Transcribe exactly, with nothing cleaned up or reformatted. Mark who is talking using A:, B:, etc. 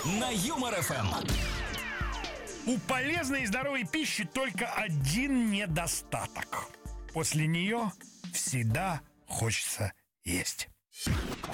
A: на Юмор ФМ.
B: У полезной и здоровой пищи только один недостаток. После нее всегда хочется есть.